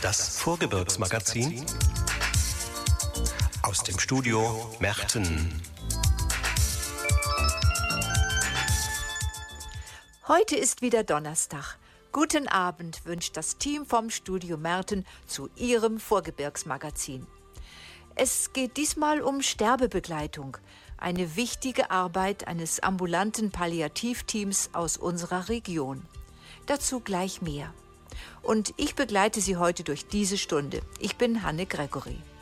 Das Vorgebirgsmagazin aus dem Studio Merten. Heute ist wieder Donnerstag. Guten Abend wünscht das Team vom Studio Merten zu Ihrem Vorgebirgsmagazin. Es geht diesmal um Sterbebegleitung, eine wichtige Arbeit eines ambulanten Palliativteams aus unserer Region. Dazu gleich mehr. Und ich begleite Sie heute durch diese Stunde. Ich bin Hanne Gregory.